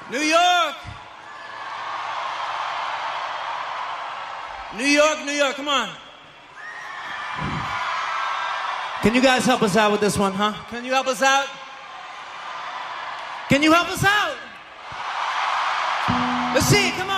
New York. New York, New York, come on. Can you guys help us out with this one, huh? Can you help us out? Can you help us out? Let's see, come on.